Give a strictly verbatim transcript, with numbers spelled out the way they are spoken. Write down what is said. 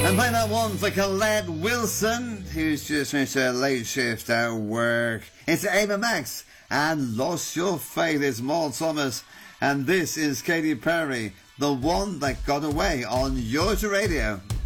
And play that one for Colette Wilson, who's just finished her late shift at work. It's Ava Max and Lost Your Faith. It's Maud Thomas. And this is Katy Perry, the one that got away on Yours Radio.